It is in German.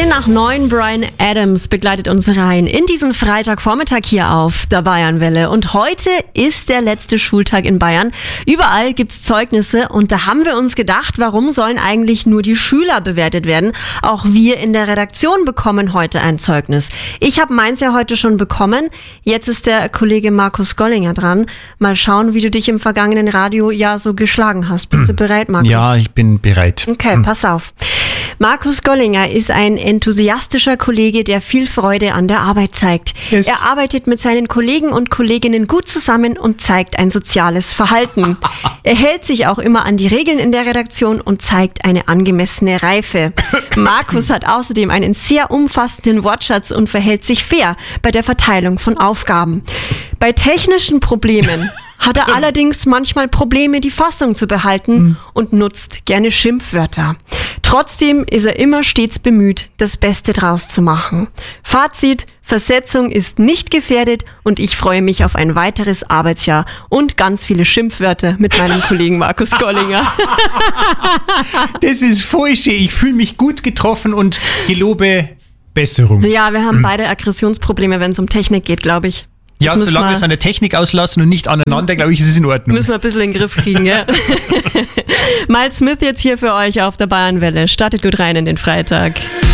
nach 9, Bryan Adams begleitet uns rein in diesen Freitagvormittag hier auf der Bayernwelle. Und heute ist der letzte Schultag in Bayern. Überall gibt's Zeugnisse und da haben wir uns gedacht, warum sollen eigentlich nur die Schüler bewertet werden? Auch wir in der Redaktion bekommen heute ein Zeugnis. Ich habe meins ja heute schon bekommen. Jetzt ist der Kollege Markus Gollinger dran. Mal schauen, wie du dich im vergangenen Radiojahr so geschlagen hast. Bist du bereit, Markus? Ja, ich bin bereit. Okay, pass auf. Markus Gollinger ist ein enthusiastischer Kollege, der viel Freude an der Arbeit zeigt. Yes. Er arbeitet mit seinen Kollegen und Kolleginnen gut zusammen und zeigt ein soziales Verhalten. Er hält sich auch immer an die Regeln in der Redaktion und zeigt eine angemessene Reife. Markus hat außerdem einen sehr umfassenden Wortschatz und verhält sich fair bei der Verteilung von Aufgaben. Bei technischen Problemen hat er allerdings manchmal Probleme, die Fassung zu behalten und nutzt gerne Schimpfwörter. Trotzdem ist er immer stets bemüht, das Beste draus zu machen. Fazit: Versetzung ist nicht gefährdet und ich freue mich auf ein weiteres Arbeitsjahr und ganz viele Schimpfwörter mit meinem Kollegen Markus Gollinger. Das ist falsch. Ich fühle mich gut getroffen und gelobe Besserung. Ja, wir haben beide Aggressionsprobleme, wenn es um Technik geht, glaube ich. Ja, solange wir es an der Technik auslassen und nicht aneinander, glaube ich, ist es in Ordnung. Müssen wir ein bisschen in den Griff kriegen, ja. Miles Smith jetzt hier für euch auf der Bayernwelle. Startet gut rein in den Freitag.